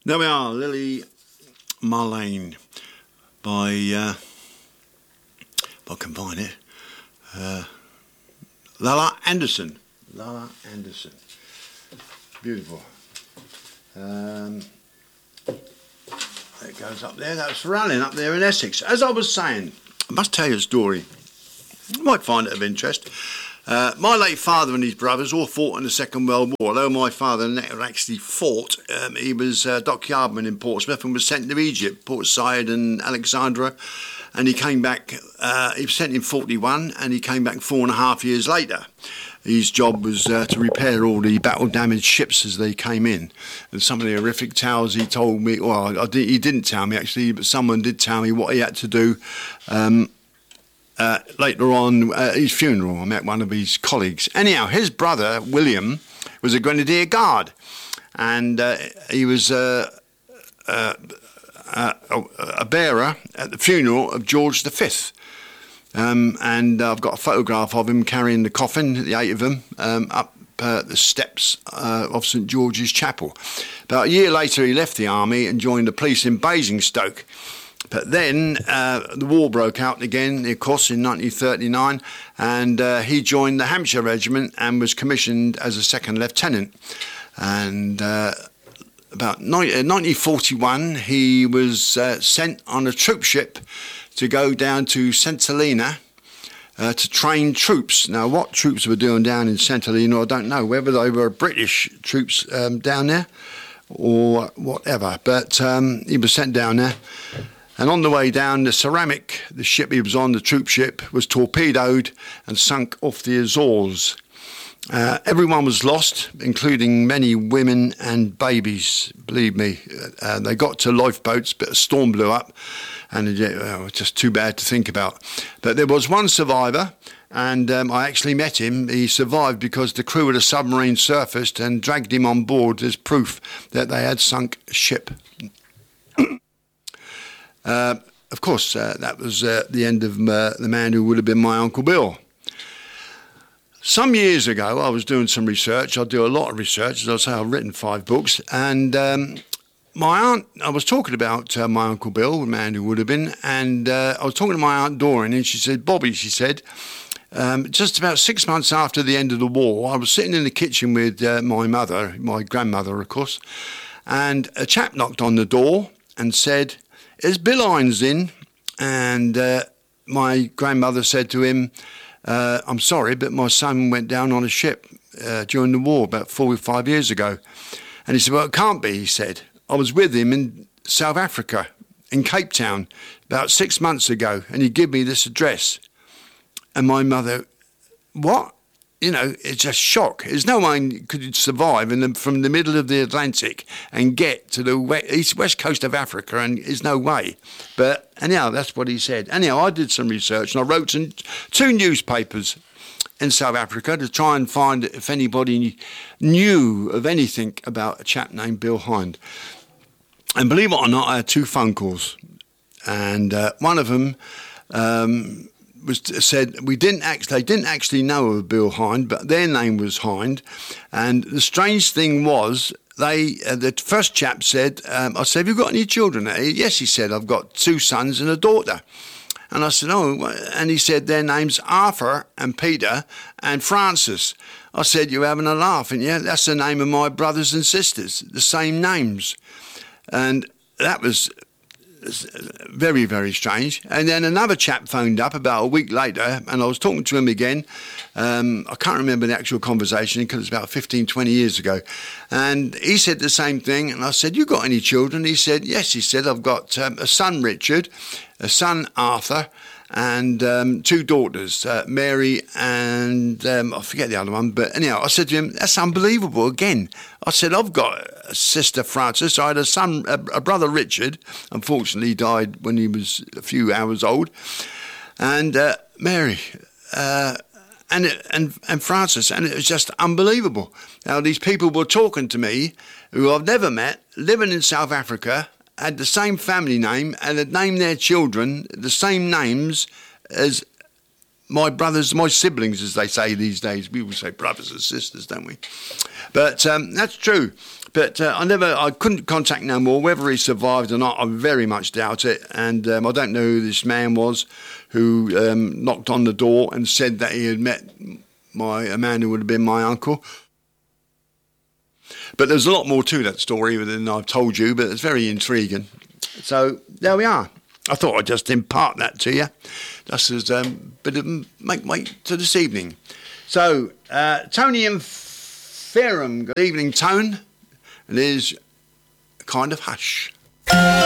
There we are, Lily Marlene by, if I can find it, Lala Anderson. Lala Anderson. Beautiful. It goes up there. That's Rallin up there in Essex. As I was saying, I must tell you a story. You might find it of interest. My late father and his brothers all fought in the Second World War. Although my father never actually fought, he was dockyardman in Portsmouth and was sent to Egypt, Port Said and Alexandria, and he came back. He was sent in 41, and he came back 4.5 years later. His job was to repair all the battle-damaged ships as they came in. And some of the horrific tales he told me, well, he didn't tell me actually, but someone did tell me what he had to do. Later on, at his funeral, I met one of his colleagues. Anyhow, his brother, William, was a Grenadier Guard, and he was a bearer at the funeral of George V. And I've got a photograph of him carrying the coffin, the 8 of them, up the steps of St George's Chapel. About a year later, he left the army and joined the police in Basingstoke. But then the war broke out again, of course, in 1939, and he joined the Hampshire Regiment and was commissioned as a second lieutenant. And about 1941, he was sent on a troop ship to go down to St Helena to train troops. Now, what troops were doing down in St Helena, I don't know, whether they were British troops down there or whatever, but he was sent down there. And on the way down, the ship he was on, the troop ship, was torpedoed and sunk off the Azores. Everyone was lost, including many women and babies, believe me. They got to lifeboats, but a storm blew up, and it was just too bad to think about. But there was one survivor, and I actually met him. He survived because the crew of the submarine surfaced and dragged him on board as proof that they had sunk a ship. Of course, that was the end of the man who would have been my Uncle Bill. Some years ago, I was doing some research. I do a lot of research. As I say, I've written 5 books. And my aunt, I was talking about my Uncle Bill, the man who would have been, and I was talking to my Aunt Doreen, and she said, Bobby, she said, just about 6 months after the end of the war, I was sitting in the kitchen with my mother, my grandmother, of course, and a chap knocked on the door and said, "Is Bill Hines in?" And my grandmother said to him, "I'm sorry, but my son went down on a ship during the war about 4 or 5 years ago." And he said, "Well, it can't be," he said. "I was with him in South Africa, in Cape Town, about 6 months ago, and he gave me this address." And my mother, "What?" You know, it's just shock. There's no one could survive from the middle of the Atlantic and get to the west coast of Africa, and there's no way. But anyhow, that's what he said. Anyhow, I did some research, and I wrote 2 newspapers in South Africa to try and find if anybody knew of anything about a chap named Bill Hind. And believe it or not, I had 2 phone calls, and one of them said they didn't actually know of Bill Hind, but their name was Hind. And the strange thing was, the first chap said, I said, "Have you got any children?" "Yes," he said, "I've got 2 sons and a daughter." And I said, "Oh," and he said, "Their names Arthur and Peter and Francis." I said, "You're having a laugh, and yeah, that's the name of my brothers and sisters, the same names." And that was very, very strange. And then another chap phoned up about a week later, and I was talking to him again. I can't remember the actual conversation because it's about 15, 20 years ago. And he said the same thing. And I said, "You got any children?" He said, "Yes," he said, "I've got a son, Richard, a son, Arthur, and 2 daughters, Mary and I forget the other one." But anyhow, I said to him, "That's unbelievable again." I said, "I've got a sister, Frances. I had a son, a brother, Richard. Unfortunately, he died when he was a few hours old. And Mary and Frances." And it was just unbelievable. Now, these people were talking to me who I've never met, living in South Africa, had the same family name, and had named their children the same names as my brothers, my siblings, as they say these days. We will say brothers and sisters, don't we? But that's true. But I couldn't contact no more. Whether he survived or not, I very much doubt it. And I don't know who this man was who knocked on the door and said that he had met a man who would have been my uncle. But there's a lot more to that story than I've told you, but it's very intriguing. So there we are. I thought I'd just impart that to you, just as a bit of make way to this evening. So, Tony and Fareham, good evening, Tone, and here's Kind of Hush.